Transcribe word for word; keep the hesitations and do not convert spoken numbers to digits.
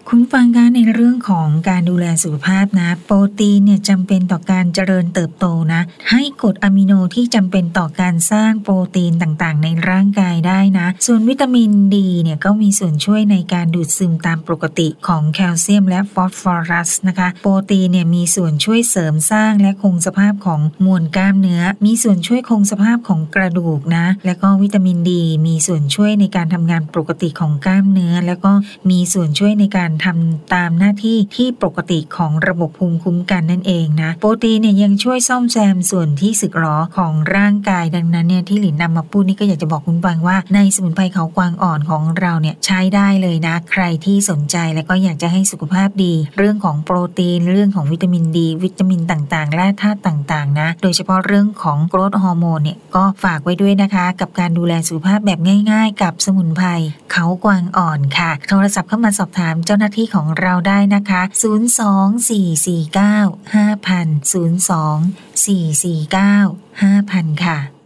คุณฟังคะในเรื่องของการดูแลสุขภาพนะโปรตีนเนี่ยจำเป็นต่อการเจริญเติบโตนะให้กรดอะมิโนที่จำเป็นต่อการสร้างโปรตีนต่างๆในร่างกายได้นะส่วนวิตามินดีเนี่ยก็มีส่วนช่วยในการดูดซึมตามปกติของแคลเซียมและฟอสฟอรัสนะคะโปรตีนเนี่ยมีส่วนช่วยเสริมสร้างและคงสภาพของมวลกล้ามเนื้อมีส่วนช่วยคงสภาพของกระดูกนะและก็วิตามินดีมีส่วนช่วยในการทำงานปกติของกล้ามเนื้อแล้วก็มีส่วนช่วยในการทำตามหน้าที่ที่ปกติของระบบภูมิคุ้มกันนั่นเองนะโปรตีนเนี่ยยังช่วยซ่อมแซมส่วนที่สึกหรอของร่างกายดังนั้นเนี่ยที่หลินนำมาพูดนี่ก็อยากจะบอกคุณฟังว่าในสมุนไพรเขากวางอ่อนของเราเนี่ยใช้ได้เลยนะใครที่สนใจแล้วก็อยากจะให้สุขภาพดีเรื่องของโปรตีนเรื่องของวิตามินดีวิตามินต่างๆและธาตุต่างๆนะโดยเฉพาะเรื่องของโกรทฮอร์โมนเนี่ยก็ฝากไว้ด้วยนะคะกับการดูแลสุขภาพแบบง่ายๆกับสมุนไพรเขากวางอ่อนค่ะโทรศัพท์เข้ามาสอบถามเจ้าหน้าที่ของเราได้นะคะศูนย์ สอง สี่ สี่ เก้า ห้า ศูนย์ ศูนย์ สอง สี่ สี่ เก้า ห้า ศูนย์ ศูนย์ค่ะ